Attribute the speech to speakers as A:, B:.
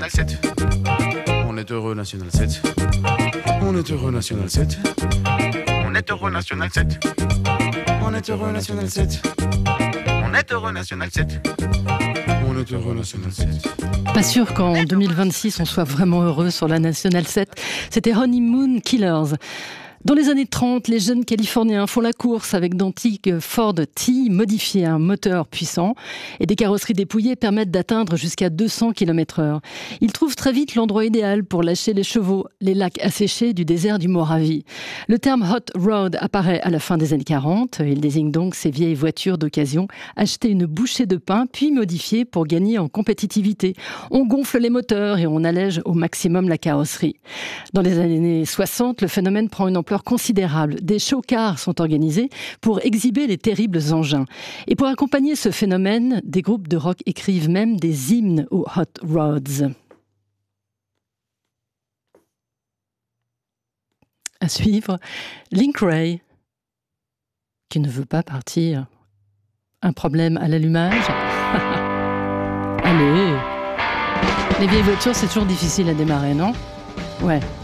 A: National 7. On est heureux National 7. On est heureux National 7. On est heureux National 7. On est heureux National 7. On est heureux National 7. On est heureux National 7.
B: Pas sûr qu'en 2026 on soit vraiment heureux sur la National 7. C'était Honeymoon Killers. Dans les années 30, les jeunes Californiens font la course avec d'antiques Ford T modifiés, un moteur puissant et des carrosseries dépouillées permettent d'atteindre jusqu'à 200 km/h. Ils trouvent très vite l'endroit idéal pour lâcher les chevaux, les lacs asséchés du désert du Mojave. Le terme hot rod apparaît à la fin des années 40. Il désigne donc ces vieilles voitures d'occasion achetées une bouchée de pain puis modifiées pour gagner en compétitivité. On gonfle les moteurs et on allège au maximum la carrosserie. Dans les années 60, le phénomène prend une ampleur considérable. Des show-cars sont organisés pour exhiber les terribles engins. Et pour accompagner ce phénomène, des groupes de rock écrivent même des hymnes aux hot rods. À suivre, Link Wray, qui ne veut pas partir. Un problème à l'allumage. Allez. Les vieilles voitures, c'est toujours difficile à démarrer, non ? Ouais.